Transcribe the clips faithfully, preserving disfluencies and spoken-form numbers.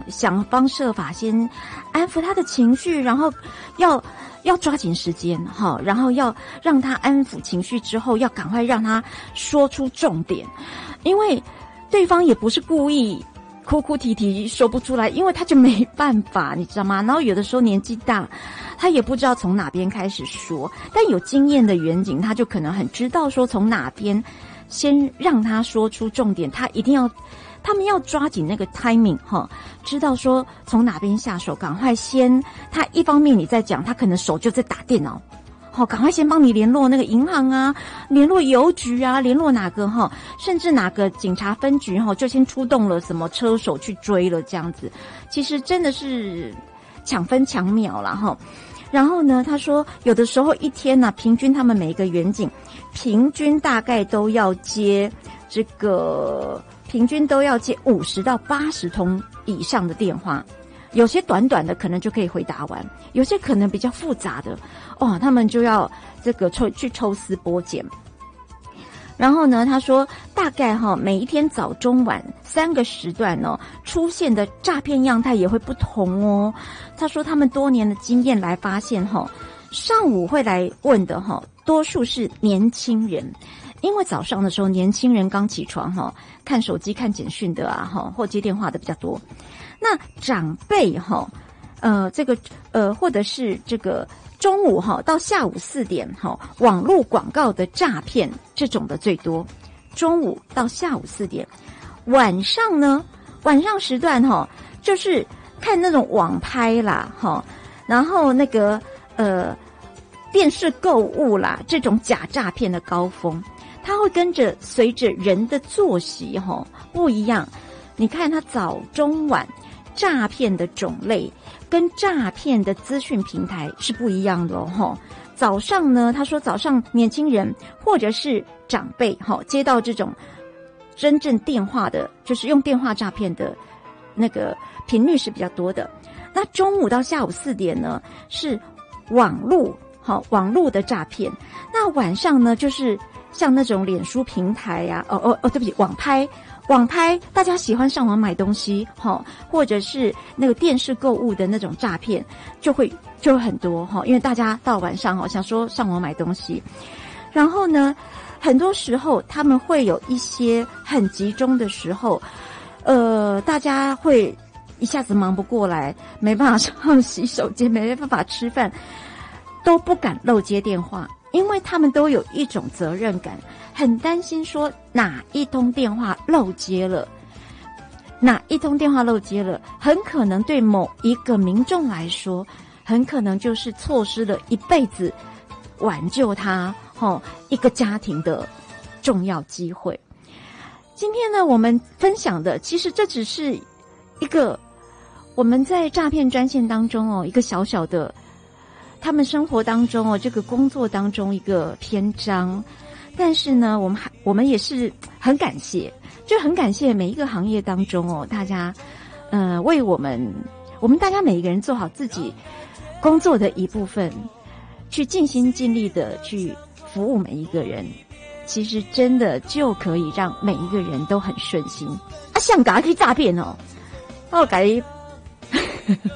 想方设法先安抚他的情绪，然后要要抓紧时间哈，然后要让他安抚情绪之后，要赶快让他说出重点，因为对方也不是故意哭哭啼啼说不出来，因为他就没办法，你知道吗？然后有的时候年纪大，他也不知道从哪边开始说，但有经验的远景，他就可能很知道说从哪边先让他说出重点，他一定要。他们要抓紧那个 timing 哈，知道说从哪边下手，赶快先。他一方面你在讲，他可能手就在打电脑，好，赶快先帮你联络那个银行啊，联络邮局啊，联络哪个哈，甚至哪个警察分局哈，就先出动了什么车手去追了这样子。其实真的是抢分抢秒啦哈。然后呢，他说有的时候一天呢、啊，平均他们每一个远警平均大概都要接这个。平均都要接五十到八十通以上的电话，有些短短的可能就可以回答完，有些可能比较复杂的，哦，他们就要这个抽去抽丝剥茧。然后呢，他说大概哈、哦、每一天早中晚三个时段哦，出现的诈骗样态也会不同哦。他说他们多年的经验来发现哈、哦，上午会来问的哈、哦，多数是年轻人。因为早上的时候，年轻人刚起床哈，看手机、看简讯的啊哈，或接电话的比较多。那长辈哈，呃，这个呃，或者是这个中午哈到下午四点哈，网络广告的诈骗这种的最多。中午到下午四点，晚上呢，晚上时段哈，就是看那种网拍啦哈，然后那个呃电视购物啦，这种假诈骗的高峰。它会跟着随着人的作息齁不一样，你看它早中晚诈骗的种类跟诈骗的资讯平台是不一样的哦齁。早上呢，他说早上年轻人或者是长辈齁接到这种真正电话的，就是用电话诈骗的那个频率是比较多的。那中午到下午四点呢是网络齁网络的诈骗，那晚上呢就是像那种脸书平台呀、啊，哦哦哦，对不起，网拍，网拍，大家喜欢上网买东西，哈，或者是那个电视购物的那种诈骗，就会就会很多哈，因为大家到晚上哈想说上网买东西，然后呢，很多时候他们会有一些很集中的时候，呃，大家会一下子忙不过来，没办法上洗手间，没办法吃饭，都不敢漏接电话。因为他们都有一种责任感，很担心说哪一通电话漏接了，哪一通电话漏接了，很可能对某一个民众来说，很可能就是错失了一辈子挽救他齁一个家庭的重要机会。今天呢，我们分享的其实这只是一个我们在诈骗专线当中哦，一个小小的。他们生活当中哦，这个工作当中一个篇章，但是呢，我们还我们也是很感谢，就很感谢每一个行业当中哦，大家呃为我们，我们大家每一个人做好自己工作的一部分，去尽心尽力的去服务每一个人，其实真的就可以让每一个人都很顺心啊！像搞去诈骗哦，我改。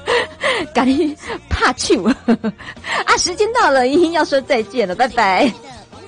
赶紧怕糗啊！时间到了，一定要说再见了，拜拜。